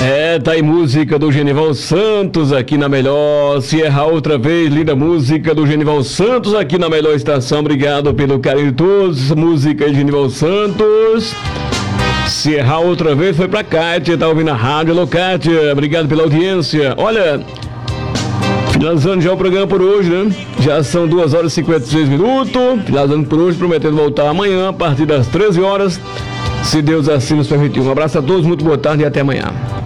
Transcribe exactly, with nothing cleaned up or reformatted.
É, tá aí música do Genival Santos aqui na Melhor. Se errar outra vez, linda música do Genival Santos aqui na Melhor Estação. Obrigado pelo carinho de todos. Música de Genival Santos. Se errar outra vez, foi pra Kátia, tá ouvindo a rádio. Alô, Kátia, obrigado pela audiência. Olha, finalizando já o programa por hoje, né? Já são duas horas e cinquenta e seis minutos. Finalizando por hoje, prometendo voltar amanhã a partir das treze horas, se Deus assim nos permitir. Um abraço a todos, muito boa tarde e até amanhã.